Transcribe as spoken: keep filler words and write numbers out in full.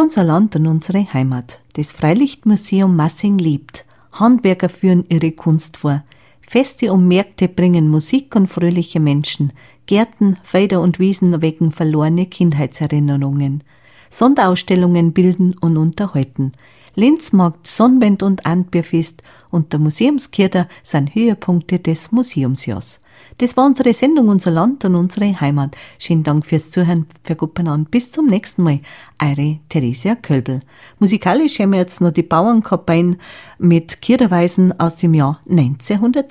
unser Land und unsere Heimat. Das Freilichtmuseum Massing lebt. Handwerker führen ihre Kunst vor. Feste und Märkte bringen Musik und fröhliche Menschen. Gärten, Felder und Wiesen wecken verlorene Kindheitserinnerungen. Sonderausstellungen bilden und unterhalten. Linzmarkt, Sonnenwend und Antbierfest und der Museumskirche sind Höhepunkte des Museumsjahrs. Das war unsere Sendung, unser Land und unsere Heimat. Schönen Dank fürs Zuhören, verguppen an. Bis zum nächsten Mal. Eure Theresia Kölbel. Musikalisch haben wir jetzt noch die Bauernkapellen mit Kirchenweisen aus dem Jahr neunzehnhundertsiebenundsiebzig.